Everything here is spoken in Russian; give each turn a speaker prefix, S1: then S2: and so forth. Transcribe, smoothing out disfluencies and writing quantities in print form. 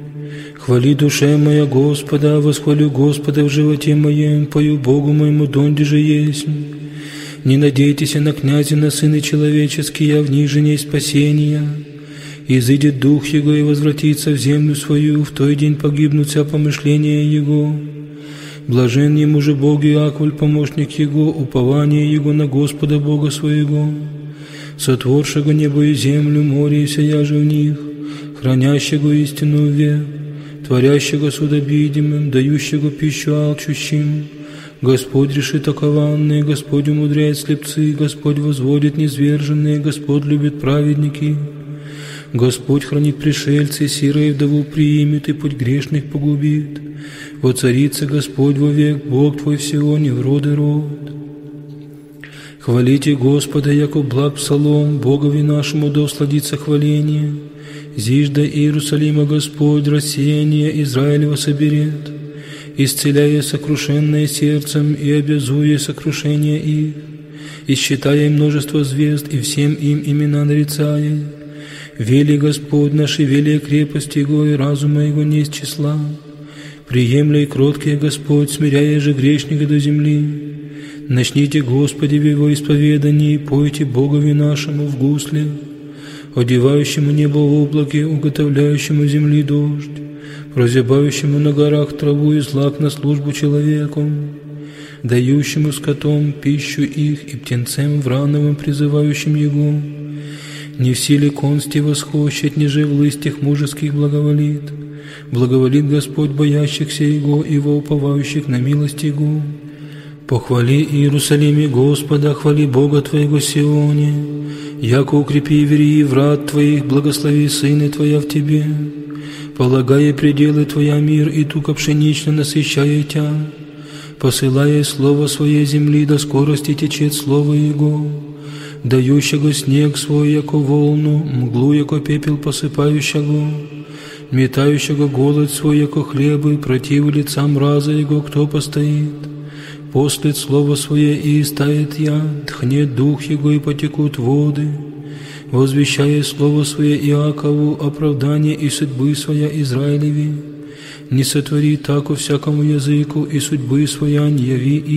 S1: Хвали душа моя Господа, восхвалю Господа в животе моем, пою Богу моему, донде же есть. Не надейтесь на князя, на сыны человеческие, а в них же не спасения. Изыдет дух его и возвратится в землю свою, в той день погибнут вся помышления его. Блажен ему же Бог Иаковль, помощник его, упование его на Господа Бога своего, сотворшего небо и землю, море и сия же в них, хранящего истину век, творящего судом видимым, дающего пищу алчущим. Господь решит окованные, Господь умудряет слепцы, Господь возводит низверженные, Господь любит праведники. Господь хранит пришельцы, сирые вдову примет и путь грешных погубит. Воцарится Господь вовек, Бог твой в Сионе, в роды род. Хвалите Господа, яко благ псалом, Богови нашему да усладится хваление. Зижда Иерусалима Господь рассеяние Израилева соберет, исцеляя сокрушенное сердцем и обязуя сокрушение их, и считая множество звезд, и всем им имена нарицая. Вели Господь наши, вели крепость Его, и разума Его не из числа. Приемля и кроткий Господь, смиряя же грешника до земли. Начните, Господи, в Его исповедании, пойте Богови нашему в гусле, одевающему небо в облаке, уготовляющему земли дождь, прозябающему на горах траву и злак на службу человеку, дающему скотом пищу их и птенцем врановым, призывающим Его. Не в силе консти восхощет, ниже в лыстях мужеских благоволит. Благоволит Господь боящихся Его и во уповающих на милость Его. Похвали Иерусалиме Господа, хвали Бога Твоего Сионе, яко укрепи верии врат Твоих, благослови сыны Твоя в Тебе, полагая пределы Твоя мир, и туко пшенично насыщая Тя, посылая слово Своей земли, до скорости течет слово Его, дающего снег свой, яко волну, мглу, яко пепел посыпающего, метающего голод свой, яко хлебы, против лица мраза Его, кто постоит. Послет слово свое и истает я, тхнет дух Его и потекут воды, возвещая слово свое Иакову, оправдание и судьбы своя Израилеве. Не сотвори тако всякому языку, и судьбы своя не яви